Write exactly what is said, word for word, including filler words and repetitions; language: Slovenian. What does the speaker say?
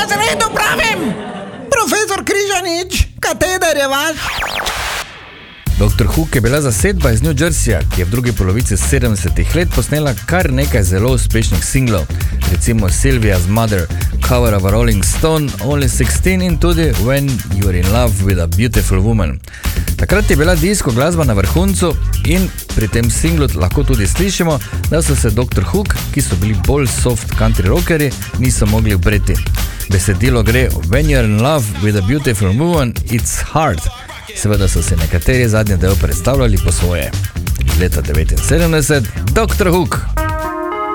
razredu pravim! Profesor Križanič, kateder je vaš? doktor Hook je bila zasedba iz New Jerseyja, ki je v drugi polovici sedemdesetih let posnela kar nekaj zelo uspešnih singlov, recimo Sylvia's Mother, Cover of a Rolling Stone, Only sixteen in tudi When You're in Love with a Beautiful Woman. Takrat je bila disko glasba na vrhuncu in pri tem singlu lahko tudi slišimo, da so se doktor Hook, ki so bili bolj soft country rockeri, niso mogli upreti. Besedilo gre When You're in Love with a Beautiful Woman, It's Hard. Seveda so se nekateri zadnji del predstavljali po svoje. Iz leta devetinsedemdeset, doktor Hook.